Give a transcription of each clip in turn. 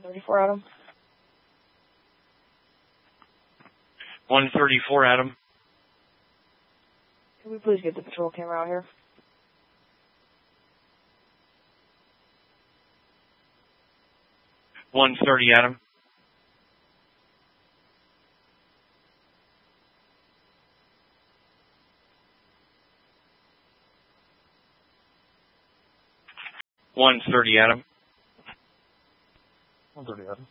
134, Adam. 134, Adam. Can we please get the patrol camera out here? Adam. 130, Adam. 130, Adam.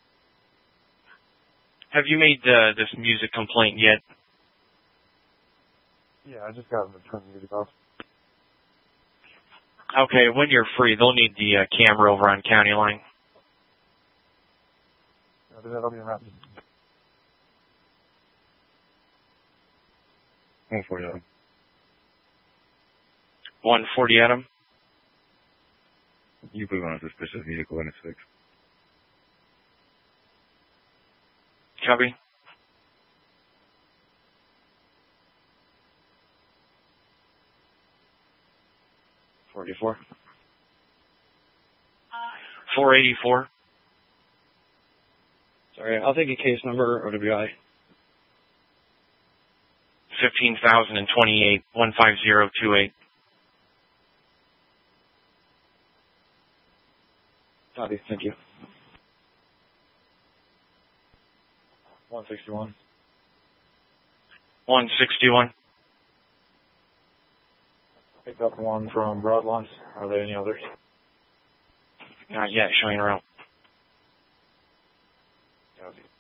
Have you made this music complaint yet? Yeah, I just got them to turn the music off. Okay, when you're free, they'll need the camera over on County Line. That'll be around. 140, Adam. 140, Adam. You put on a suspicious vehicle and it's fixed. Copy. $44. 484. Sorry, I'll take a case number, OWI. 15,028, 15028. Copy, thank you. 161. 161. Picked up one from Broadlands. Are there any others? Not yet, showing around. Copy.